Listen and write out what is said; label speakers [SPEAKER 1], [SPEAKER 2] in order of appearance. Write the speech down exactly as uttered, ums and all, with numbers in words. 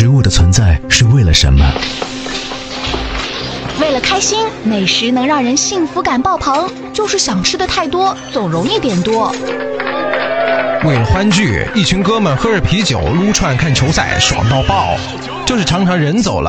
[SPEAKER 1] 食物的存在是为了什么？
[SPEAKER 2] 为了开心，美食能让人幸福感爆棚，就是想吃的太多，总容易点多。
[SPEAKER 3] 为了欢聚，一群哥们喝着啤酒撸串看球赛，爽到爆。就是常常人走了，